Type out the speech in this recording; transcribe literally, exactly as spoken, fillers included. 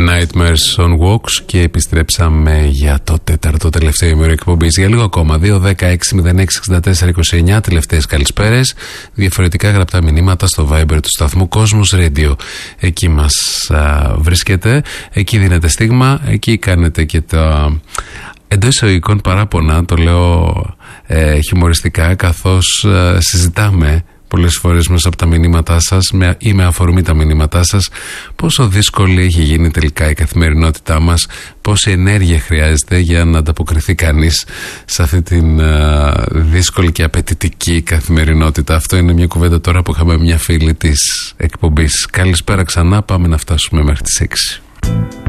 Nightmares on Walks και επιστρέψαμε για το τέταρτο τελευταίο ημέρο εκπομπής. Για λίγο ακόμα. δύο δέκα έξι μηδέν έξι εξήντα τέσσερα είκοσι εννιά τελευταίες καλησπέρες. Διαφορετικά γραπτά μηνύματα στο Viber του σταθμού Κόσμος Radio. Εκεί μας α, βρίσκεται, εκεί δίνετε στίγμα, εκεί κάνετε και τα εντός εισαγωγικών παράπονα. Το λέω ε, χιουμοριστικά, καθώς ε, συζητάμε πολλές φορές μέσα από τα μηνύματά σας με, ή με αφορμή τα μηνύματά σας πόσο δύσκολη έχει γίνει τελικά η καθημερινότητά μας, πόση ενέργεια χρειάζεται για να ανταποκριθεί κανείς σε αυτή την uh, δύσκολη και απαιτητική καθημερινότητα. Αυτό είναι μια κουβέντα τώρα που είχαμε μια φίλη της εκπομπής. Καλησπέρα ξανά, πάμε να φτάσουμε μέχρι τις έξι.